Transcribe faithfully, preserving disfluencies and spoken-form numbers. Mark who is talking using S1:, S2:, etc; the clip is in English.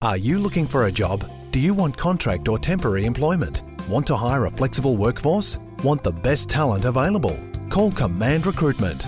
S1: Are you looking for a job? Do you want contract or temporary employment? Want to hire a flexible workforce? Want the best talent available? Call Command Recruitment